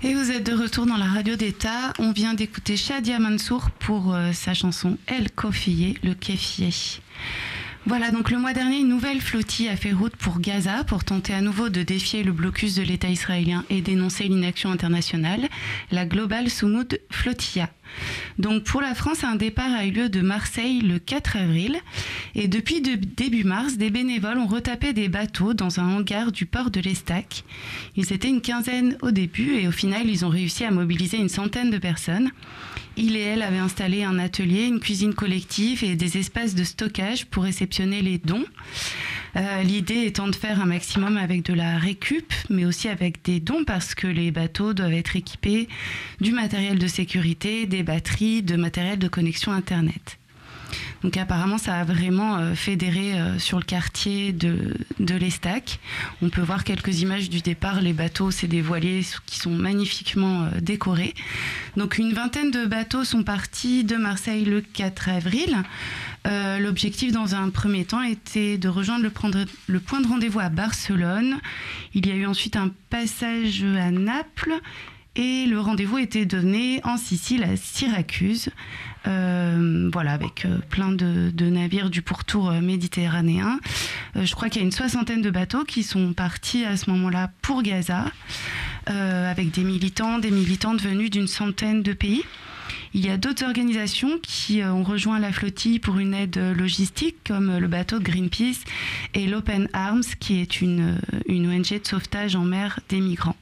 Et vous êtes de retour dans la radio d'État. On vient d'écouter Shadia Mansour pour sa chanson El Kofiye, le kéfié. Voilà, donc le mois dernier, une nouvelle flottille a fait route pour Gaza pour tenter à nouveau de défier le blocus de l'État israélien et dénoncer l'inaction internationale, la Global Soumoud Flotilla. Donc pour la France, un départ a eu lieu de Marseille le 4 avril et depuis début mars, des bénévoles ont retapé des bateaux dans un hangar du port de l'Estac. Ils étaient une quinzaine au début et au final, ils ont réussi à mobiliser une centaine de personnes. Il et elle avaient installé un atelier, une cuisine collective et des espaces de stockage pour réceptionner les dons. L'idée étant de faire un maximum avec de la récup, mais aussi avec des dons parce que les bateaux doivent être équipés du matériel de sécurité, des batteries, de matériel de connexion Internet. Donc apparemment, ça a vraiment fédéré sur le quartier de l'Estac. On peut voir quelques images du départ. Les bateaux, c'est des voiliers qui sont magnifiquement décorés. Donc une vingtaine de bateaux sont partis de Marseille le 4 avril. L'objectif dans un premier temps était de rejoindre le point de rendez-vous à Barcelone. Il y a eu ensuite un passage à Naples. Et le rendez-vous était donné en Sicile, à Syracuse, avec plein de navires du pourtour méditerranéen. Je crois qu'il y a une soixantaine de bateaux qui sont partis à ce moment-là pour Gaza, avec des militantes venus d'une centaine de pays. Il y a d'autres organisations qui ont rejoint la flottille pour une aide logistique, comme le bateau de Greenpeace et l'Open Arms, qui est une ONG de sauvetage en mer des migrants.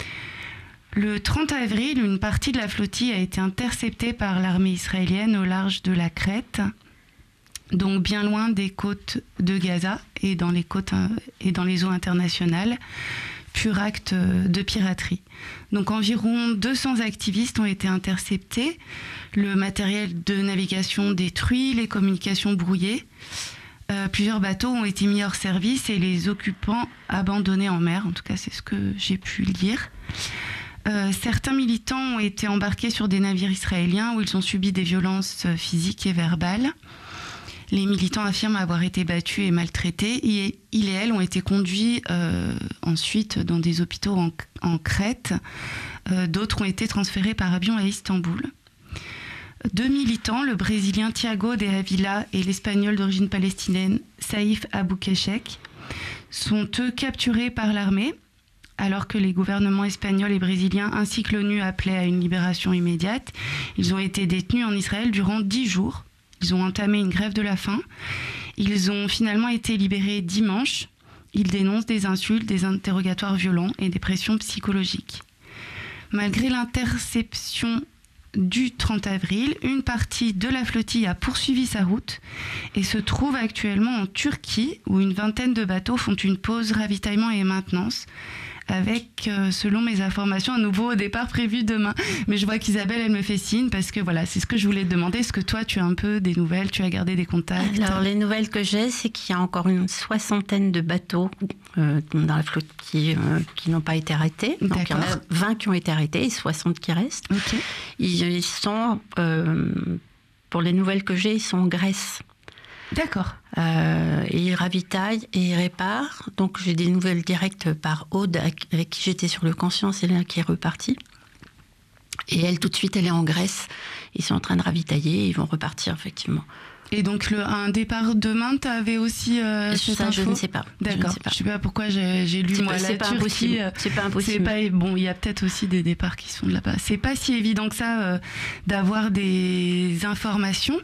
Le 30 avril, une partie de la flottille a été interceptée par l'armée israélienne au large de la Crète, donc bien loin des côtes de Gaza et dans les eaux internationales. Pur acte de piraterie. Donc environ 200 activistes ont été interceptés, le matériel de navigation détruit, les communications brouillées. Plusieurs bateaux ont été mis hors service et les occupants abandonnés en mer. En tout cas, c'est ce que j'ai pu lire. Certains militants ont été embarqués sur des navires israéliens où ils ont subi des violences physiques et verbales. Les militants affirment avoir été battus et maltraités. Et ils et elles ont été conduits ensuite dans des hôpitaux en Crète. D'autres ont été transférés par avion à Istanbul. 2 militants, le Brésilien Thiago de Avila et l'Espagnol d'origine palestinienne Saïf Aboukeshek, sont eux capturés par l'armée, alors que les gouvernements espagnols et brésiliens ainsi que l'ONU appelaient à une libération immédiate. Ils ont été détenus en Israël durant 10 jours. Ils ont entamé une grève de la faim. Ils ont finalement été libérés dimanche. Ils dénoncent des insultes, des interrogatoires violents et des pressions psychologiques. Malgré l'interception du 30 avril, une partie de la flottille a poursuivi sa route et se trouve actuellement en Turquie, où une vingtaine de bateaux font une pause ravitaillement et maintenance, avec, selon mes informations, un nouveau départ prévu demain. Mais je vois qu'Isabelle, elle me fait signe, parce que voilà, c'est ce que je voulais te demander. Est-ce que toi, tu as un peu des nouvelles, tu as gardé des contacts? Alors, les nouvelles que j'ai, c'est qu'il y a encore une soixantaine de bateaux dans la flottille qui n'ont pas été arrêtés. Donc, il y en a 20 qui ont été arrêtés et 60 qui restent. Okay. Ils sont, pour les nouvelles que j'ai, ils sont en Grèce. D'accord. Et ils ravitaillent et ils réparent. Donc j'ai des nouvelles directes par Aude, avec qui j'étais sur le Conscience, et là qui est repartie. Et elle, tout de suite, elle est en Grèce. Ils sont en train de ravitailler et ils vont repartir, effectivement. Et donc un départ demain, tu avais aussi cette info? Je ne sais pas. D'accord. Je ne sais pas pourquoi j'ai lu moi la Turquie. C'est pas impossible. Bon, il y a peut-être aussi des départs qui sont de là-bas. C'est pas si évident que ça d'avoir des informations.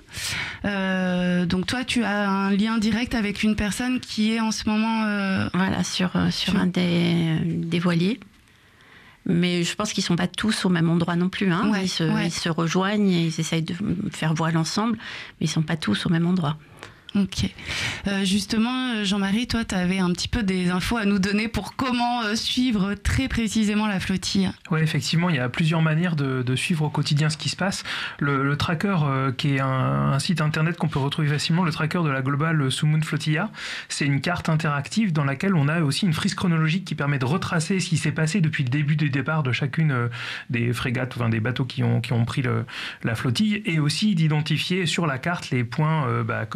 Donc toi, tu as un lien direct avec une personne qui est en ce moment... Voilà, sur un des voiliers. Mais je pense qu'ils ne sont pas tous au même endroit non plus. Hein. Ouais, ils se rejoignent et ils essayent de faire voile ensemble, mais ils ne sont pas tous au même endroit. Ok. Justement, Jean-Marie, toi, tu avais un petit peu des infos à nous donner pour comment suivre très précisément la flottille. Oui, effectivement, il y a plusieurs manières de suivre au quotidien ce qui se passe. Le tracker, qui est un site internet qu'on peut retrouver facilement, le tracker de la Global Soumoud Flotilla, c'est une carte interactive dans laquelle on a aussi une frise chronologique qui permet de retracer ce qui s'est passé depuis le début du départ de chacune des frégates, enfin des bateaux qui ont pris la flottille, et aussi d'identifier sur la carte les points, les moments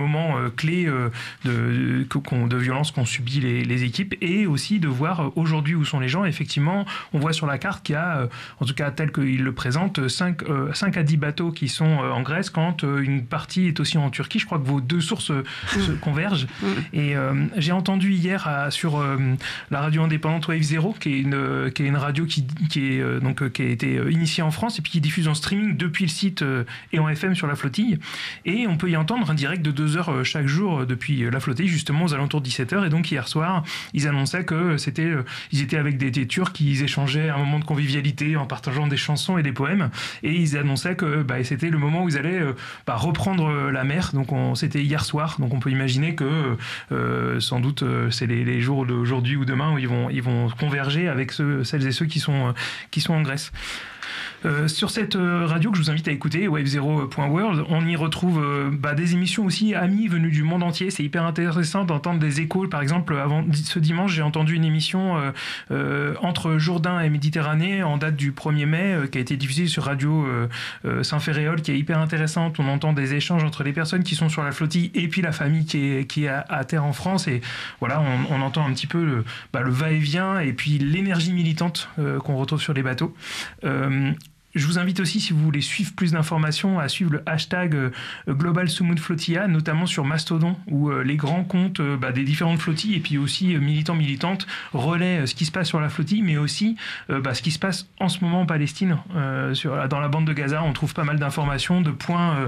moments clés de violence qu'ont subi les équipes, et aussi de voir aujourd'hui où sont les gens. Effectivement, on voit sur la carte qu'il y a, en tout cas tel qu'il le présente, 5 à 10 bateaux qui sont en Grèce, quand une partie est aussi en Turquie. Je crois que vos deux sources se convergent. Et j'ai entendu hier sur la radio indépendante Wave Zero, qui est une radio qui a été initiée en France et puis qui diffuse en streaming depuis le site et en FM sur la flottille. Et on peut y entendre un direct de 2 heures chaque jour depuis la flottille, justement aux alentours de 17h. Et donc hier soir, ils annonçaient que ils étaient avec des Turcs, ils échangeaient un moment de convivialité en partageant des chansons et des poèmes. Et ils annonçaient que c'était le moment où ils allaient reprendre la mer. Donc c'était hier soir. Donc on peut imaginer que sans doute c'est les jours d'aujourd'hui ou demain où ils vont converger avec celles et ceux qui sont en Grèce. Sur cette radio que je vous invite à écouter, wavezero.world, on y retrouve des émissions aussi amis venus du monde entier. C'est hyper intéressant d'entendre des échos. Par exemple, avant ce dimanche, j'ai entendu une émission entre Jourdain et Méditerranée en date du 1er mai qui a été diffusée sur Radio Saint-Féréol, qui est hyper intéressante. On entend des échanges entre les personnes qui sont sur la flottille et puis la famille qui est à terre en France. Et voilà, on entend un petit peu le va-et-vient et puis l'énergie militante qu'on retrouve sur les bateaux. Je vous invite aussi, si vous voulez suivre plus d'informations, à suivre le hashtag Global Sumud Flotilla, notamment sur Mastodon, où les grands comptes des différentes flottilles et puis aussi militantes relaient ce qui se passe sur la flottille, mais aussi ce qui se passe en ce moment en Palestine. Dans la bande de Gaza, on trouve pas mal d'informations, de points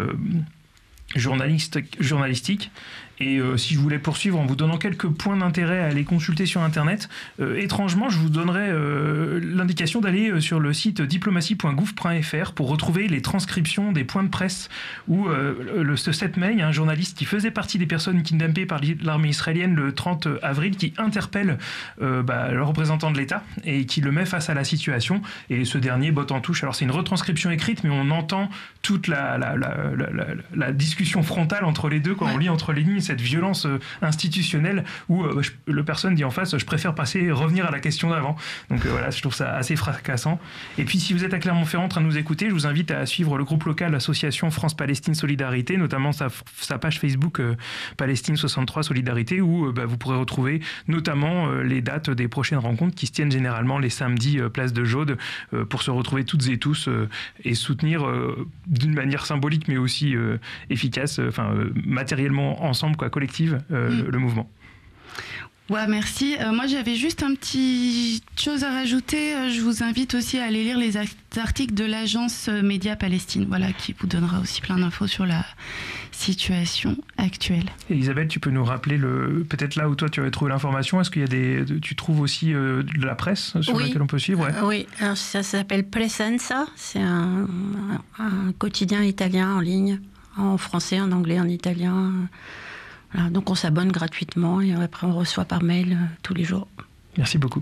journalistiques. Et si je voulais poursuivre en vous donnant quelques points d'intérêt à aller consulter sur Internet, étrangement, je vous donnerais l'indication d'aller sur le site diplomatie.gouv.fr pour retrouver les transcriptions des points de presse où ce 7 mai, il y a un journaliste qui faisait partie des personnes kidnappées par l'armée israélienne le 30 avril qui interpelle le représentant de l'État et qui le met face à la situation. Et ce dernier botte en touche. Alors c'est une retranscription écrite, mais on entend toute la discussion frontale entre les deux quand on lit entre les lignes, cette violence institutionnelle où le personne dit en face, je préfère revenir à la question d'avant. Donc voilà, je trouve ça assez fracassant. Et puis si vous êtes à Clermont-Ferrand en train de nous écouter, je vous invite à suivre le groupe local l'association France-Palestine Solidarité, notamment sa page Facebook Palestine 63 Solidarité, où vous pourrez retrouver notamment les dates des prochaines rencontres qui se tiennent généralement les samedis place de Jaude pour se retrouver toutes et tous et soutenir d'une manière symbolique mais aussi efficace, matériellement ensemble, collective, le mouvement. Ouais, merci. Moi, j'avais juste un petit chose à rajouter. Je vous invite aussi à aller lire les articles de l'agence Média Palestine, qui vous donnera aussi plein d'infos sur la situation actuelle. Elisabeth, tu peux nous rappeler peut-être là où toi tu avais trouvé l'information. Est-ce qu'il y a tu trouves aussi de la presse sur laquelle on peut suivre? Oui, alors ça s'appelle Presenza. C'est un quotidien italien en ligne, en français, en anglais, en italien. Voilà, donc on s'abonne gratuitement et après on reçoit par mail tous les jours. Merci beaucoup.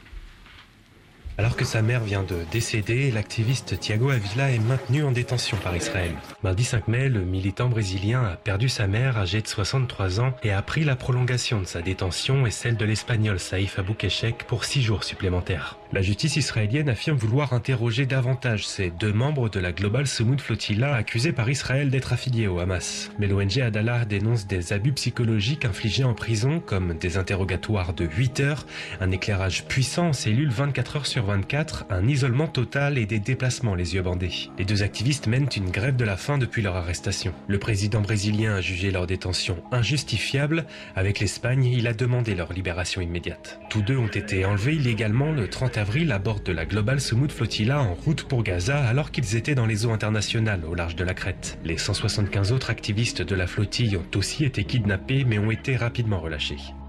Alors que sa mère vient de décéder, l'activiste Thiago Avila est maintenu en détention par Israël. Mardi 5 mai, le militant brésilien a perdu sa mère âgée de 63 ans et a pris la prolongation de sa détention et celle de l'Espagnol Saïf Aboukeshek pour 6 jours supplémentaires. La justice israélienne affirme vouloir interroger davantage ces 2 membres de la Global Sumud Flotilla accusés par Israël d'être affiliés au Hamas. Mais l'ONG Adalah dénonce des abus psychologiques infligés en prison comme des interrogatoires de 8 heures, un éclairage puissant en cellule 24 heures sur 24, un isolement total et des déplacements les yeux bandés. Les 2 activistes mènent une grève de la faim depuis leur arrestation. Le président brésilien a jugé leur détention injustifiable. Avec l'Espagne, il a demandé leur libération immédiate. Tous 2 ont été enlevés illégalement le 30 avril à bord de la Global Sumud Flotilla en route pour Gaza alors qu'ils étaient dans les eaux internationales au large de la Crète. Les 175 autres activistes de la flottille ont aussi été kidnappés mais ont été rapidement relâchés.